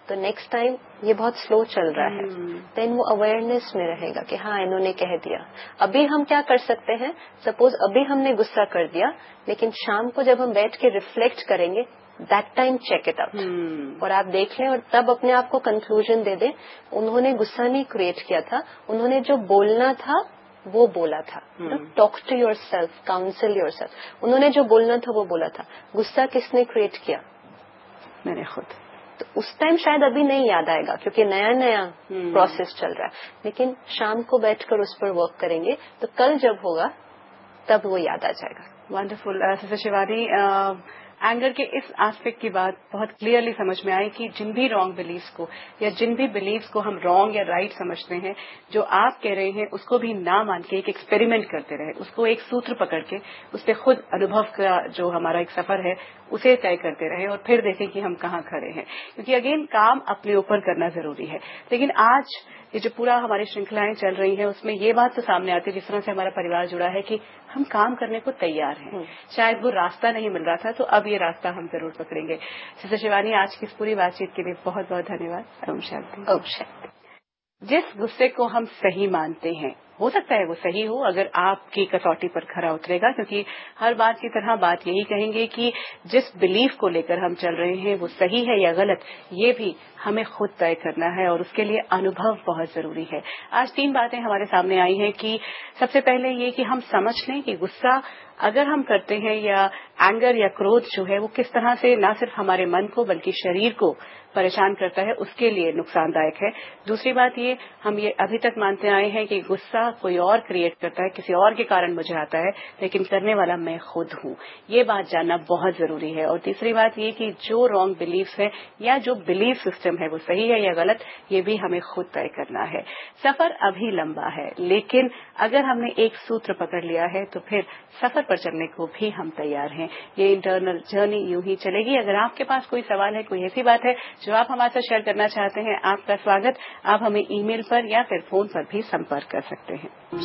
तो next time ये बहुत स्लो चल रहा है, देन वो अवेयरनेस में रहेगा कि हाँ इन्होंने कह दिया। अभी हम क्या कर सकते हैं, सपोज अभी हमने गुस्सा कर दिया, लेकिन शाम को जब हम बैठ के रिफ्लेक्ट करेंगे, that time check it out और आप देख लें और तब अपने आप को कंक्लूजन दे दें, उन्होंने गुस्सा नहीं क्रिएट किया था, उन्होंने जो बोलना था वो बोला था। Talk to your self, council your self. उन्होंने जो बोलना था वो बोला था। गुस्सा किसने क्रिएट किया? मैंने खुद। तो उस टाइम शायद अभी नहीं याद आएगा क्योंकि नया नया प्रोसेस चल रहा है, लेकिन शाम को बैठकर उस पर वर्क करेंगे तो कल जब होगा तब वो याद आ जाएगा। वंडरफुल। सिस्टर शिवानी, एंगर के इस एस्पेक्ट की बात बहुत क्लियरली समझ में आई कि जिन भी रॉन्ग बिलीव्स को या जिन भी बिलीव्स को हम रॉन्ग या राइट समझते हैं, जो आप कह रहे हैं उसको भी ना मान के एक एक्सपेरिमेंट करते रहे, उसको एक सूत्र पकड़ के उस पर खुद अनुभव का जो हमारा एक सफर है उसे तय करते रहे और फिर देखें कि हम कहाँ खड़े हैं। क्योंकि अगेन काम अपने ऊपर करना जरूरी है। लेकिन आज ये जो पूरा हमारी श्रृंखलाएं चल रही हैं उसमें ये बात तो सामने आती है, जिस तरह से हमारा परिवार जुड़ा है कि हम काम करने को तैयार हैं। शायद वो रास्ता नहीं मिल रहा था, तो अब ये रास्ता हम जरूर पकड़ेंगे। सिस्टर शिवानी, आज की इस पूरी बातचीत के लिए बहुत बहुत धन्यवाद। ओम शांति। ओम शांति। जिस गुस्से को हम सही मानते हैं, हो सकता है वो सही हो अगर आपकी कसौटी पर खरा उतरेगा, क्योंकि हर बात की तरह बात यही कहेंगे कि जिस बिलीफ को लेकर हम चल रहे हैं वो सही है या गलत, ये भी हमें खुद तय करना है और उसके लिए अनुभव बहुत जरूरी है। आज 3 बातें हमारे सामने आई हैं कि सबसे पहले ये कि हम समझ लें कि गुस्सा अगर हम करते हैं या एंगर या क्रोध जो है वो किस तरह से न सिर्फ हमारे मन को बल्कि शरीर को परेशान करता है, उसके लिए नुकसानदायक है। दूसरी बात ये, हम ये अभी तक मानते आए हैं कि गुस्सा कोई और क्रिएट करता है, किसी और के कारण मुझे आता है, लेकिन करने वाला मैं खुद हूँ। ये बात जानना बहुत जरूरी है। और तीसरी बात ये कि जो रॉन्ग बिलीफ्स है या जो बिलीफ सिस्टम है वो सही है या गलत, ये भी हमें खुद तय करना है। सफर अभी लंबा है, लेकिन अगर हमने एक सूत्र पकड़ लिया है तो फिर सफर पर चलने को भी हम तैयार हैं। ये इंटरनल जर्नी यूं ही चलेगी। अगर आपके पास कोई सवाल है, कोई ऐसी बात है जो आप हमारे साथ शेयर करना चाहते हैं, आपका स्वागत। आप हमें ईमेल पर या फिर फोन पर भी संपर्क कर सकते हैं।